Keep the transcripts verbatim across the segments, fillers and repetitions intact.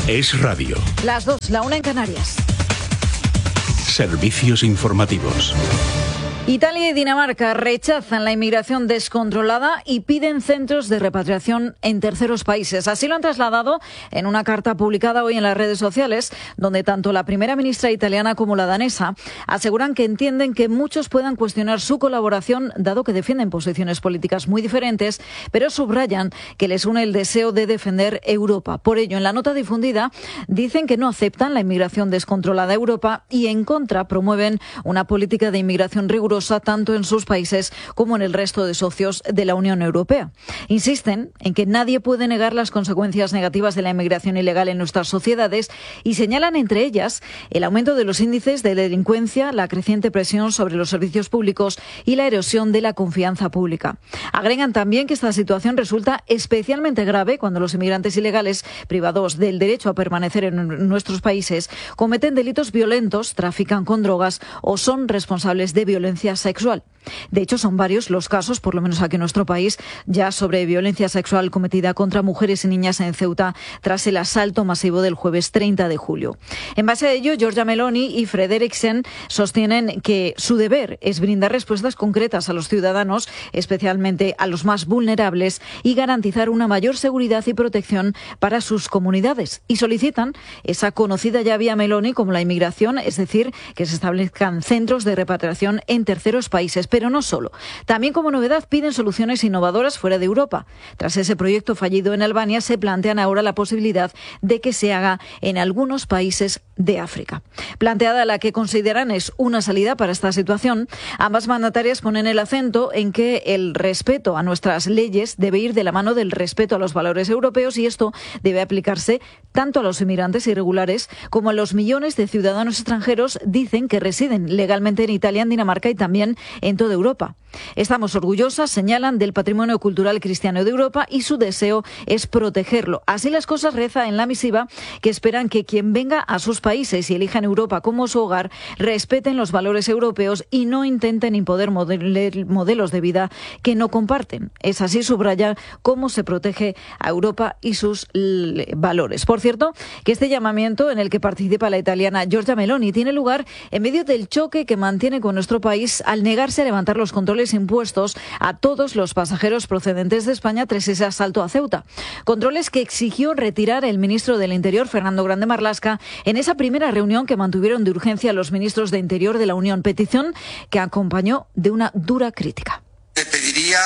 Es Radio. Las dos, la una en Canarias. Servicios informativos. Italia y Dinamarca rechazan la inmigración descontrolada y piden centros de repatriación en terceros países. Así lo han trasladado en una carta publicada hoy en las redes sociales, donde tanto la primera ministra italiana como la danesa aseguran que entienden que muchos puedan cuestionar su colaboración, dado que defienden posiciones políticas muy diferentes, pero subrayan que les une el deseo de defender Europa. Por ello, en la nota difundida, dicen que no aceptan la inmigración descontrolada a Europa y, en contra, promueven una política de inmigración rigurosa tanto en sus países como en el resto de socios de la Unión Europea. Insisten en que nadie puede negar las consecuencias negativas de la inmigración ilegal en nuestras sociedades y señalan entre ellas el aumento de los índices de delincuencia, la creciente presión sobre los servicios públicos y la erosión de la confianza pública. Agregan también que esta situación resulta especialmente grave cuando los inmigrantes ilegales, privados del derecho a permanecer en nuestros países, cometen delitos violentos, trafican con drogas o son responsables de violencia sexual. De hecho, son varios los casos, por lo menos aquí en nuestro país, ya sobre violencia sexual cometida contra mujeres y niñas en Ceuta tras el asalto masivo del jueves treinta de julio. En base a ello, Giorgia Meloni y Frederiksen sostienen que su deber es brindar respuestas concretas a los ciudadanos, especialmente a los más vulnerables, y garantizar una mayor seguridad y protección para sus comunidades. Y solicitan esa conocida ya vía Meloni como la inmigración, es decir, que se establezcan centros de repatriación en terceros países. Pero no solo. También, como novedad, piden soluciones innovadoras fuera de Europa. Tras ese proyecto fallido en Albania, se plantean ahora la posibilidad de que se haga en algunos países de África. Planteada la que consideran es una salida para esta situación, ambas mandatarias ponen el acento en que el respeto a nuestras leyes debe ir de la mano del respeto a los valores europeos y esto debe aplicarse tanto a los inmigrantes irregulares como a los millones de ciudadanos extranjeros, dicen, que residen legalmente en Italia, en Dinamarca y también en toda Europa. Estamos orgullosas, señalan, del patrimonio cultural cristiano de Europa y su deseo es protegerlo. Así las cosas, reza en la misiva, que esperan que quien venga a sus países y elijan Europa como su hogar respeten los valores europeos y no intenten imponer modelos de vida que no comparten. Es así, subrayar, cómo se protege a Europa y sus valores. Por cierto, que este llamamiento en el que participa la italiana Giorgia Meloni tiene lugar en medio del choque que mantiene con nuestro país al negarse a levantar los controles impuestos a todos los pasajeros procedentes de España tras ese asalto a Ceuta. Controles que exigió retirar el ministro del Interior, Fernando Grande Marlaska, en esa primera reunión que mantuvieron de urgencia los ministros de Interior de la Unión, petición que acompañó de una dura crítica. Le pediría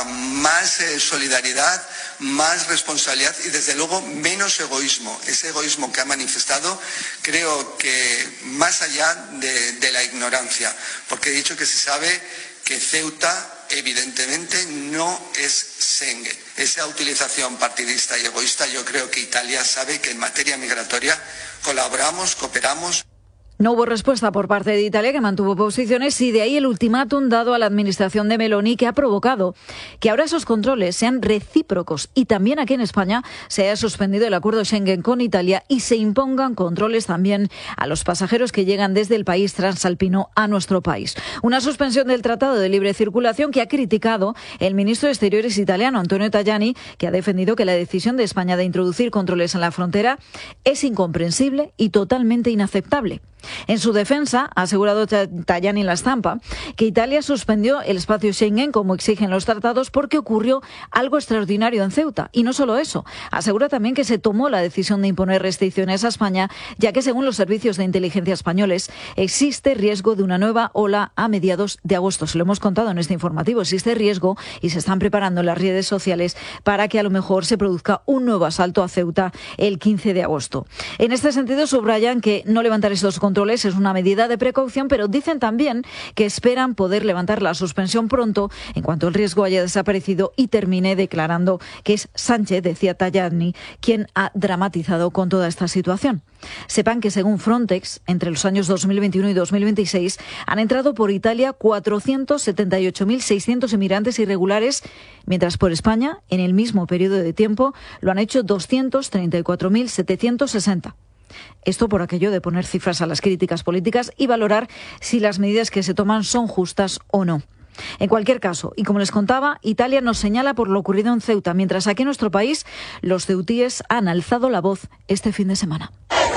más eh, solidaridad, más responsabilidad y desde luego menos egoísmo. Ese egoísmo que ha manifestado creo que más allá de, de la ignorancia, porque he dicho que se sabe que Ceuta evidentemente no es Schengen. Esa utilización partidista y egoísta, yo creo que Italia sabe que en materia migratoria colaboramos, cooperamos. No hubo respuesta por parte de Italia, que mantuvo posiciones, y de ahí el ultimátum dado a la administración de Meloni, que ha provocado que ahora esos controles sean recíprocos y también aquí en España se haya suspendido el acuerdo Schengen con Italia y se impongan controles también a los pasajeros que llegan desde el país transalpino a nuestro país. Una suspensión del Tratado de Libre Circulación que ha criticado el ministro de Exteriores italiano, Antonio Tajani, que ha defendido que la decisión de España de introducir controles en la frontera es incomprensible y totalmente inaceptable. En su defensa, ha asegurado Tajani en La Stampa que Italia suspendió el espacio Schengen como exigen los tratados porque ocurrió algo extraordinario en Ceuta. Y no solo eso, asegura también que se tomó la decisión de imponer restricciones a España, ya que según los servicios de inteligencia españoles existe riesgo de una nueva ola a mediados de agosto. Se lo hemos contado en este informativo, existe riesgo y se están preparando en las redes sociales para que a lo mejor se produzca un nuevo asalto a Ceuta el quince de agosto. En este sentido, subrayan que no levantar estos controles es una medida de precaución, pero dicen también que esperan poder levantar la suspensión pronto en cuanto el riesgo haya desaparecido y termine, declarando que es Sánchez, decía Tajani, quien ha dramatizado con toda esta situación. Sepan que según Frontex, entre los años dos mil veintiuno y dos mil veintiséis han entrado por Italia cuatrocientos setenta y ocho mil seiscientos inmigrantes irregulares, mientras por España, en el mismo periodo de tiempo, lo han hecho doscientos treinta y cuatro mil setecientos sesenta. Esto por aquello de poner cifras a las críticas políticas y valorar si las medidas que se toman son justas o no. En cualquier caso, y como les contaba, Italia nos señala por lo ocurrido en Ceuta, mientras aquí en nuestro país los ceutíes han alzado la voz este fin de semana.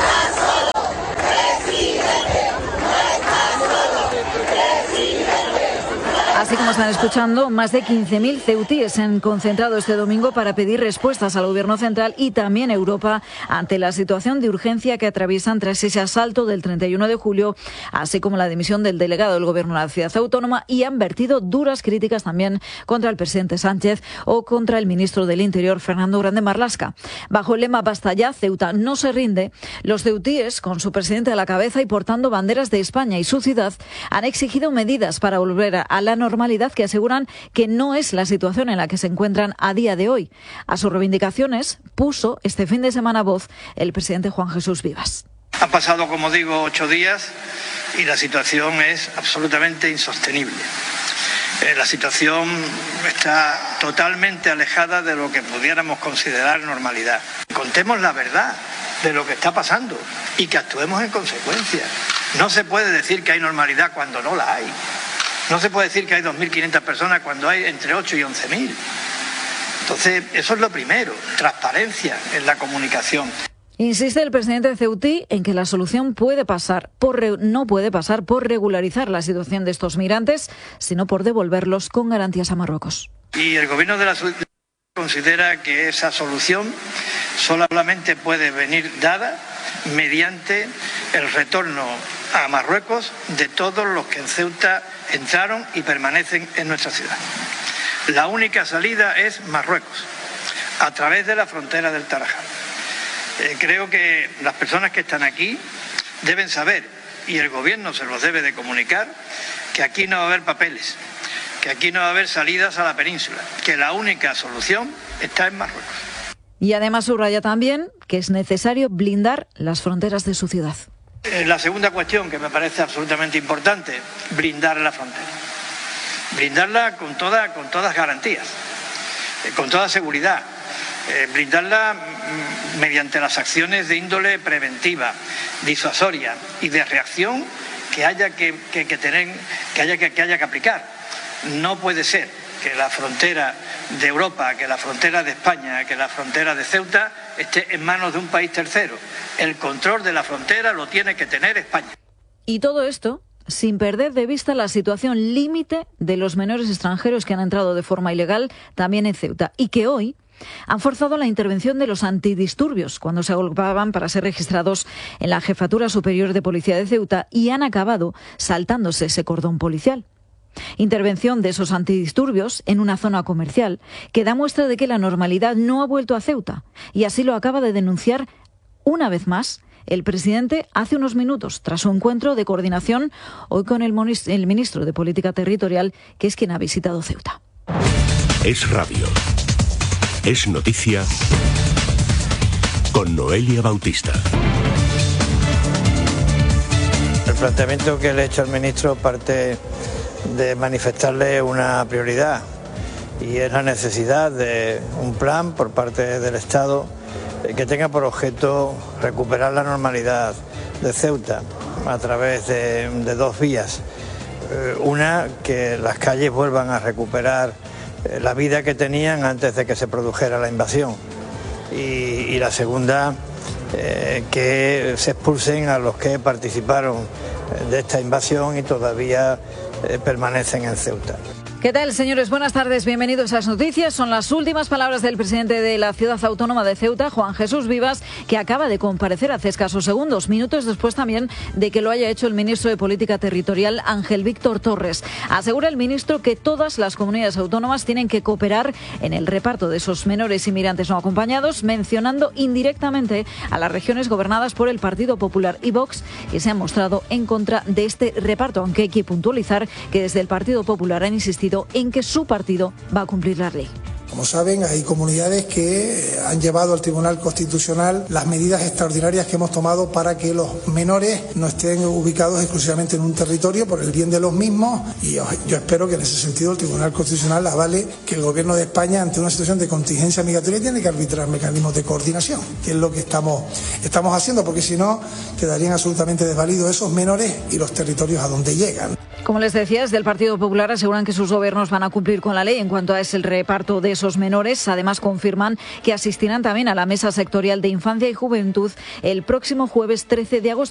Así como están escuchando, más de quince mil ceutíes se han concentrado este domingo para pedir respuestas al Gobierno central y también a Europa ante la situación de urgencia que atraviesan tras ese asalto del treinta y uno de julio, así como la dimisión del delegado del Gobierno de la ciudad autónoma, y han vertido duras críticas también contra el presidente Sánchez o contra el ministro del Interior, Fernando Grande Marlaska. Bajo el lema "Basta ya, Ceuta no se rinde", los ceutíes, con su presidente a la cabeza y portando banderas de España y su ciudad, han exigido medidas para volver a la normalidad normalidad que aseguran que no es la situación en la que se encuentran a día de hoy. A sus reivindicaciones puso este fin de semana voz el presidente Juan Jesús Vivas. Han pasado, como digo, ocho días y la situación es absolutamente insostenible. Eh, la situación está totalmente alejada de lo que pudiéramos considerar normalidad. Contemos la verdad de lo que está pasando y que actuemos en consecuencia. No se puede decir que hay normalidad cuando no la hay. No se puede decir que hay dos mil quinientas personas cuando hay entre ocho y once mil. Entonces, eso es lo primero, transparencia en la comunicación. Insiste el presidente ceutí en que la solución puede pasar por re, no puede pasar por regularizar la situación de estos migrantes, sino por devolverlos con garantías a Marruecos. Y el gobierno de la ciudad considera que esa solución solamente puede venir dada mediante el retorno a Marruecos de todos los que en Ceuta entraron y permanecen en nuestra ciudad. La única salida es Marruecos, a través de la frontera del Tarajal. Eh, creo que las personas que están aquí deben saber, y el gobierno se los debe de comunicar, que aquí no va a haber papeles, que aquí no va a haber salidas a la península, que la única solución está en Marruecos. Y además subraya también que es necesario blindar las fronteras de su ciudad. La segunda cuestión que me parece absolutamente importante, blindar la frontera. Blindarla con, toda, con todas garantías, con toda seguridad. Eh, blindarla mediante las acciones de índole preventiva, disuasoria y de reacción que haya que, que, que, tener, que, haya que, que haya que aplicar. No puede ser que la frontera de Europa, que la frontera de España, que la frontera de Ceuta esté en manos de un país tercero. El control de la frontera lo tiene que tener España. Y todo esto sin perder de vista la situación límite de los menores extranjeros que han entrado de forma ilegal también en Ceuta y que hoy han forzado la intervención de los antidisturbios cuando se agolpaban para ser registrados en la Jefatura Superior de Policía de Ceuta y han acabado saltándose ese cordón policial. Intervención de esos antidisturbios en una zona comercial que da muestra de que la normalidad no ha vuelto a Ceuta, y así lo acaba de denunciar una vez más el presidente hace unos minutos tras su encuentro de coordinación hoy con el ministro de Política Territorial, que es quien ha visitado Ceuta. Es radio. Es noticia con Noelia Bautista. El planteamiento que le he hecho al ministro parte de manifestarle una prioridad y es la necesidad de un plan por parte del Estado que tenga por objeto recuperar la normalidad de Ceuta a través de, de dos vías. Una, que las calles vuelvan a recuperar la vida que tenían antes de que se produjera la invasión. Y, y la segunda, eh, que se expulsen a los que participaron de esta invasión y todavía eh, permanecen en Ceuta. ¿Qué tal, señores? Buenas tardes, bienvenidos a las noticias. Son las últimas palabras del presidente de la ciudad autónoma de Ceuta, Juan Jesús Vivas, que acaba de comparecer hace escasos segundos, minutos después también de que lo haya hecho el ministro de Política Territorial, Ángel Víctor Torres. Asegura el ministro que todas las comunidades autónomas tienen que cooperar en el reparto de esos menores inmigrantes no acompañados, mencionando indirectamente a las regiones gobernadas por el Partido Popular y Vox, que se han mostrado en contra de este reparto, aunque hay que puntualizar que desde el Partido Popular han insistido en que su partido va a cumplir la ley. Como saben, hay comunidades que han llevado al Tribunal Constitucional las medidas extraordinarias que hemos tomado para que los menores no estén ubicados exclusivamente en un territorio por el bien de los mismos, y yo, yo espero que en ese sentido el Tribunal Constitucional avale que el Gobierno de España, ante una situación de contingencia migratoria, tiene que arbitrar mecanismos de coordinación, que es lo que estamos, estamos haciendo, porque si no quedarían absolutamente desvalidos esos menores y los territorios a donde llegan. Como les decía, desde el Partido Popular aseguran que sus gobiernos van a cumplir con la ley en cuanto a es el reparto de esos menores. Además, confirman que asistirán también a la mesa sectorial de Infancia y Juventud el próximo jueves trece de agosto.